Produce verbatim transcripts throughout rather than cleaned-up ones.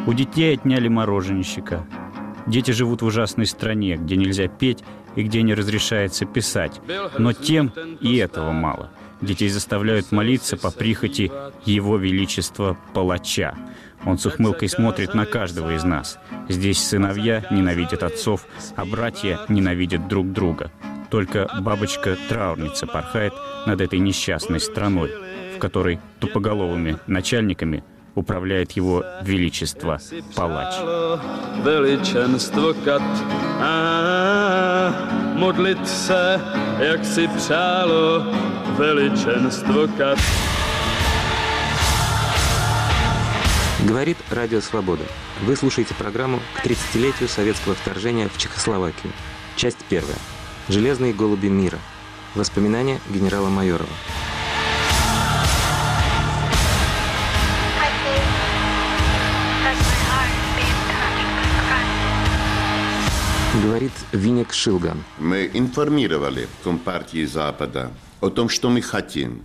У детей отняли мороженщика. Дети живут в ужасной стране, где нельзя петь и где не разрешается писать. Но тем и этого мало. Детей заставляют молиться по прихоти Его Величества Палача. Он с ухмылкой смотрит на каждого из нас. Здесь сыновья ненавидят отцов, а братья ненавидят друг друга. Только бабочка-траурница порхает над этой несчастной страной, в которой тупоголовыми начальниками управляет Его Величество Палач. Говорит Радио Свобода. Вы слушаете программу к тридцатилетию советского вторжения в Чехословакию. Часть первая. «Железные голуби мира». Воспоминания генерала Майорова. Говорит Винник Шилган. Мы информировали Компартии Запада о том, что мы хотим,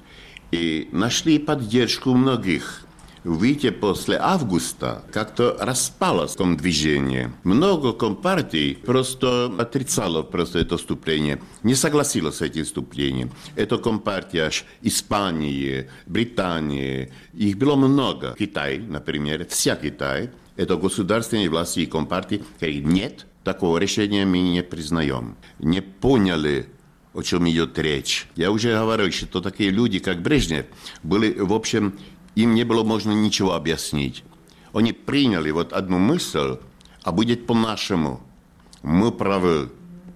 и нашли поддержку многих. Выйти после августа как-то распалось движение. Много компартий просто отрицало просто это вступление, не согласилось с этим вступлением. Это компартия Испании, Британии, их было много. Китай, например, вся Китай, это государственные власти и компартии, говорят, нет, такого решения мы не признаем. Не поняли, о чем идет речь. Я уже говорил, что такие люди, как Брежнев, были, в общем, им не было можно ничего объяснить. Они приняли вот одну мысль, а будет по-нашему. Мы правы.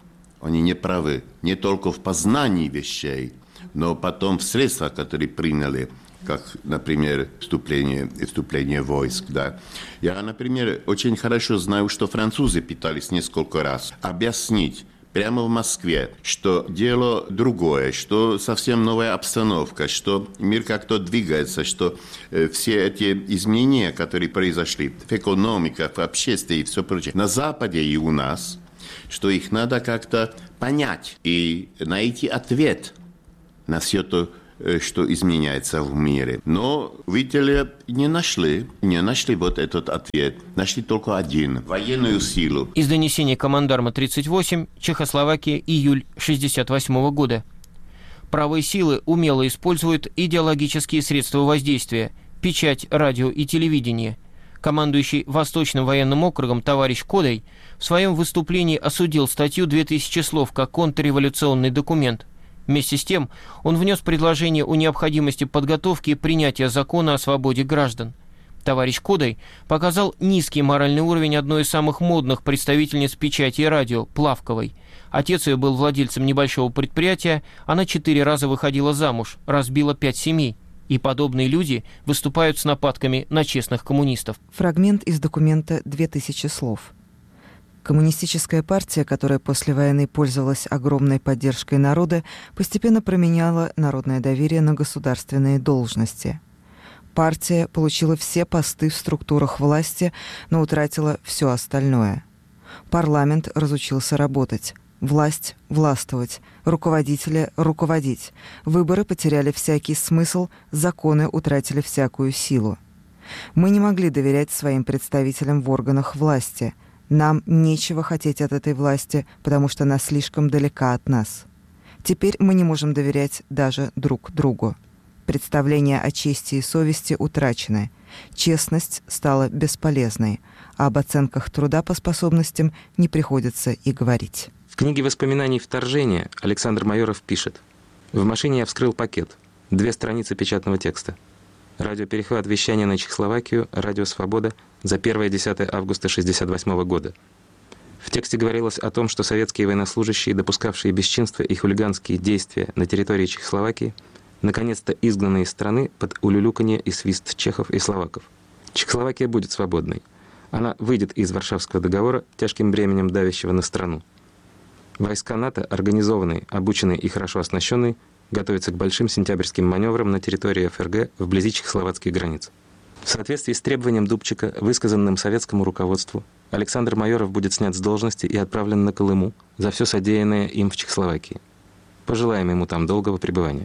Они не правы. Не только в познании вещей, но потом в средствах, которые приняли, как, например, вступление, вступление войск. Да. Я, например, очень хорошо знаю, что французы пытались несколько раз объяснить, прямо в Москве, что дело другое, что совсем новая обстановка, что мир как-то двигается, что э, все эти изменения, которые произошли в экономике, в обществе и все прочее, на Западе и у нас, что их надо как-то понять и найти ответ на все то, что изменяется в мире. Но, видите ли, не нашли, не нашли вот этот ответ. Нашли только один – военную силу. Из донесения командарма тридцать восемь, Чехословакия, июль шестьдесят восьмого года. Правые силы умело используют идеологические средства воздействия – печать, радио и телевидение. Командующий Восточным военным округом товарищ Кодай в своем выступлении осудил статью «две тысячи слов» как контрреволюционный документ. Вместе с тем, он внес предложение о необходимости подготовки и принятия закона о свободе граждан. Товарищ Кодай показал низкий моральный уровень одной из самых модных представительниц печати и радио – Плавковой. Отец ее был владельцем небольшого предприятия, она четыре раза выходила замуж, разбила пять семей. И подобные люди выступают с нападками на честных коммунистов. Фрагмент из документа «две тысячи слов». Коммунистическая партия, которая после войны пользовалась огромной поддержкой народа, постепенно променяла народное доверие на государственные должности. Партия получила все посты в структурах власти, но утратила все остальное. Парламент разучился работать, власть – властвовать, руководители – руководить. Выборы потеряли всякий смысл, законы утратили всякую силу. Мы не могли доверять своим представителям в органах власти – нам нечего хотеть от этой власти, потому что она слишком далека от нас. Теперь мы не можем доверять даже друг другу. Представления о чести и совести утрачены. Честность стала бесполезной, а об оценках труда по способностям не приходится и говорить. В книге воспоминаний «Вторжение» Александр Майоров пишет: «В машине я вскрыл пакет. Две страницы печатного текста. Радиоперехват вещания на Чехословакию, Радио Свобода за первое-десятое августа шестьдесят восьмого года. В тексте говорилось о том, что советские военнослужащие, допускавшие бесчинства и хулиганские действия на территории Чехословакии, наконец-то изгнаны из страны под улюлюканье и свист чехов и словаков. Чехословакия будет свободной. Она выйдет из Варшавского договора, тяжким бременем давящего на страну. Войска НАТО, организованные, обученные и хорошо оснащенные, готовятся к большим сентябрьским маневрам на территории эф эр гэ вблизи чехословацких границ. В соответствии с требованием Дубчика, высказанным советскому руководству, Александр Майоров будет снят с должности и отправлен на Колыму за все содеянное им в Чехословакии. Пожелаем ему там долгого пребывания».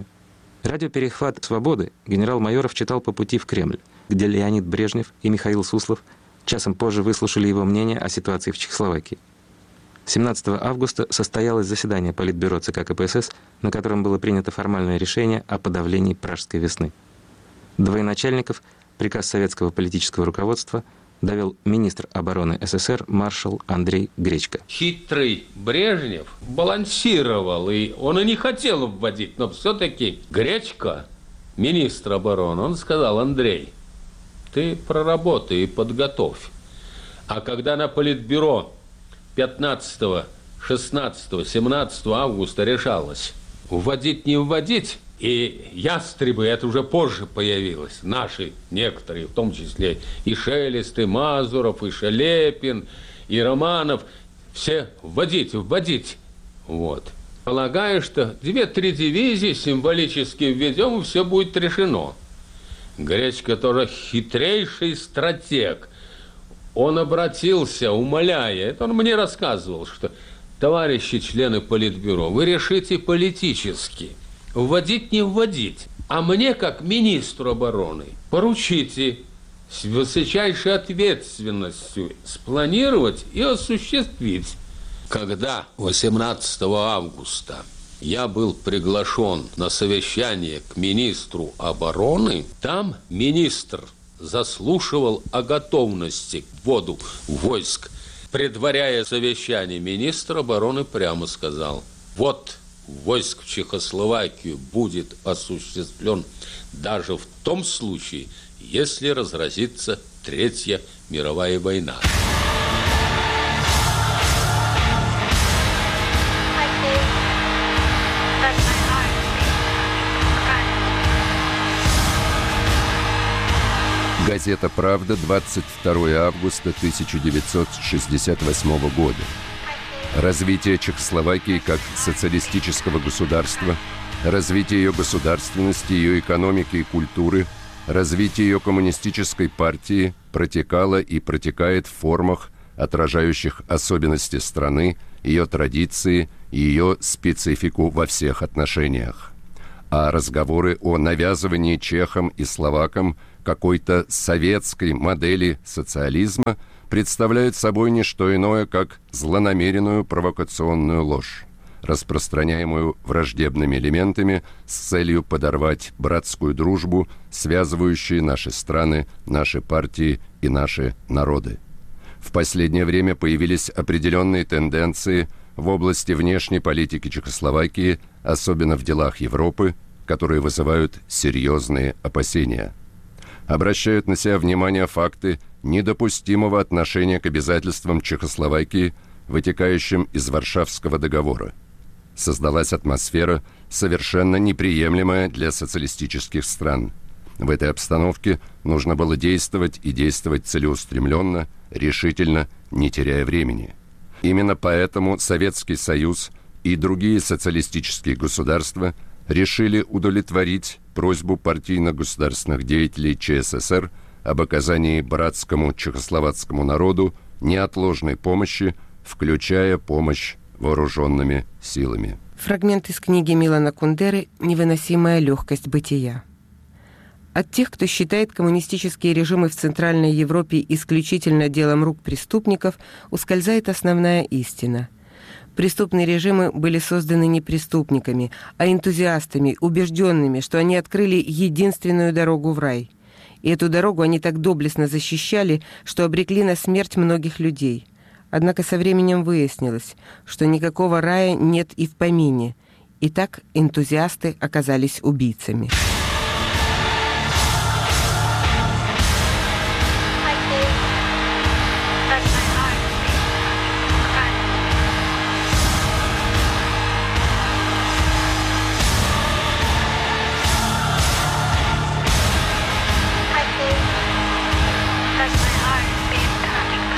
Радиоперехват «Свободы» генерал Майоров читал по пути в Кремль, где Леонид Брежнев и Михаил Суслов Часом позже выслушали его мнение о ситуации в Чехословакии. семнадцатого августа состоялось заседание Политбюро ЦК КПСС, на котором было принято формальное решение о подавлении Пражской весны. До военачальников приказ советского политического руководства довел министр обороны СССР маршал Андрей Гречко. Хитрый Брежнев балансировал, и он и не хотел вводить, но все-таки Гречко, министр обороны, он сказал: Андрей, ты проработай и подготовь. А когда на Политбюро пятнадцатого, шестнадцатого, семнадцатого августа решалось, вводить, не вводить, и ястребы, это уже позже появилось, наши некоторые, в том числе и Шелест, и Мазуров, и Шелепин, и Романов, все вводить, вводить. Вот. Полагаю, что две-три дивизии символически введем, и все будет решено. Гречко тоже хитрейший стратег. Он обратился, умоляя, это он мне рассказывал, что, товарищи члены Политбюро, вы решите политически, вводить, не вводить. А мне, как министру обороны, поручите с высочайшей ответственностью спланировать и осуществить. Когда восемнадцатого августа я был приглашен на совещание к министру обороны, там министр заслушивал о готовности к вводу войск. Предваряя совещание, министр обороны прямо сказал: вот войск в Чехословакию будет осуществлен даже в том случае, если разразится Третья мировая война. Газета «Правда», двадцать второго августа тысяча девятьсот шестьдесят восьмого года. Развитие Чехословакии как социалистического государства, развитие ее государственности, ее экономики и культуры, развитие ее коммунистической партии протекало и протекает в формах, отражающих особенности страны, ее традиции и ее специфику во всех отношениях. А разговоры о навязывании чехам и словакам какой-то советской модели социализма представляют собой не что иное, как злонамеренную провокационную ложь, распространяемую враждебными элементами с целью подорвать братскую дружбу, связывающую наши страны, наши партии и наши народы. В последнее время появились определенные тенденции в области внешней политики Чехословакии, особенно в делах Европы, которые вызывают серьезные опасения. Обращают на себя внимание факты недопустимого отношения к обязательствам Чехословакии, вытекающим из Варшавского договора. Создалась атмосфера, совершенно неприемлемая для социалистических стран. В этой обстановке нужно было действовать и действовать целеустремленно, решительно, не теряя времени. Именно поэтому Советский Союз и другие социалистические государства решили удовлетворить просьбу партийно-государственных деятелей ЧССР об оказании братскому чехословацкому народу неотложной помощи, включая помощь вооруженными силами. Фрагмент из книги Милана Кундеры «Невыносимая легкость бытия». От тех, кто считает коммунистические режимы в Центральной Европе исключительно делом рук преступников, ускользает основная истина. Преступные режимы были созданы не преступниками, а энтузиастами, убежденными, что они открыли единственную дорогу в рай. И эту дорогу они так доблестно защищали, что обрекли на смерть многих людей. Однако со временем выяснилось, что никакого рая нет и в помине. И так энтузиасты оказались убийцами.